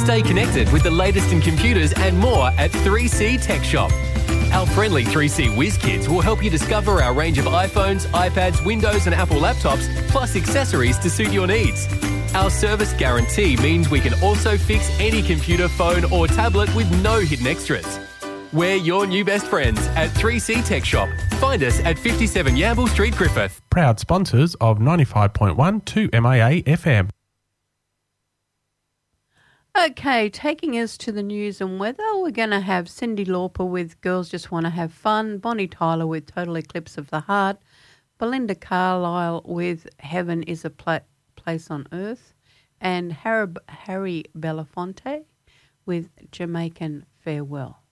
Stay connected with the latest in computers and more at 3C Tech Shop. Our friendly 3C Whiz Kids will help you discover our range of iPhones, iPads, Windows and Apple laptops, plus accessories to suit your needs. Our service guarantee means we can also fix any computer, phone or tablet with no hidden extras. We're your new best friends at 3C Tech Shop. Find us at 57 Yamble Street, Griffith. Proud sponsors of 95.1 to MAA FM. Okay, taking us to the news and weather, we're going to have Cyndi Lauper with Girls Just Want to Have Fun, Bonnie Tyler with Total Eclipse of the Heart, Belinda Carlisle with Heaven is a Place on Earth, and Harry Belafonte with Jamaican Farewell.